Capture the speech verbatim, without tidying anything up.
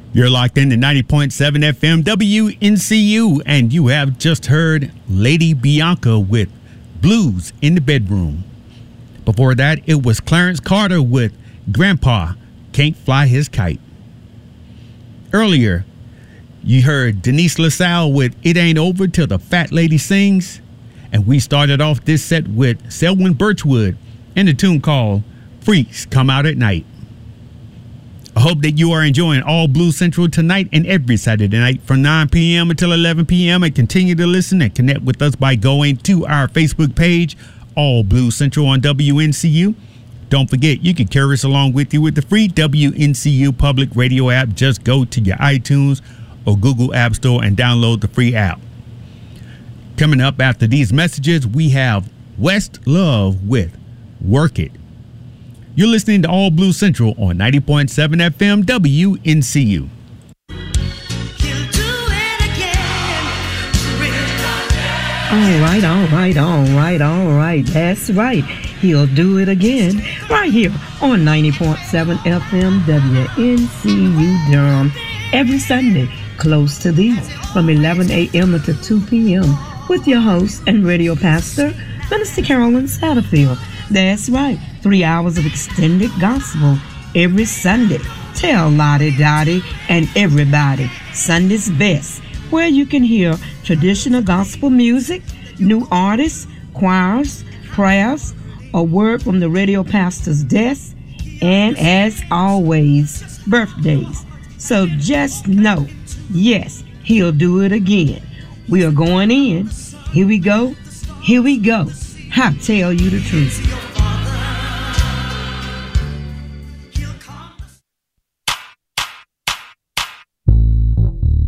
You're locked into ninety point seven F M W N C U, and you have just heard Lady Bianca with Blues in the Bedroom. Before that, it was Clarence Carter with Grandpa Can't Fly His Kite. Earlier, you heard Denise LaSalle with It Ain't Over Till the Fat Lady Sings. And we started off this set with Selwyn Birchwood and the tune called Freaks Come Out at Night. I hope that you are enjoying All Blues Central tonight and every Saturday night from nine p.m. until eleven p.m. and continue to listen and connect with us by going to our Facebook page, All Blues Central on W N C U. Don't forget, you can carry us along with you with the free W N C U public radio app. Just go to your iTunes or Google App Store and download the free app. Coming up after these messages, we have West Love with Work It. You're listening to All Blues Central on ninety point seven F M W N C U. All right, all right, all right, all right. That's right. He'll do it again right here on ninety point seven F M W N C U Durham every Sunday, close to these from eleven a.m. to two p.m. with your host and radio pastor, Minister Carolyn Satterfield. That's right. Three hours of extended gospel every Sunday. Tell Lottie Dottie and everybody Sunday's Best, where you can hear traditional gospel music, new artists, choirs, prayers, a word from the radio pastor's desk, and as always, birthdays. So just know, yes, he'll do it again. We are going in. Here we go. Here we go. I tell you the truth.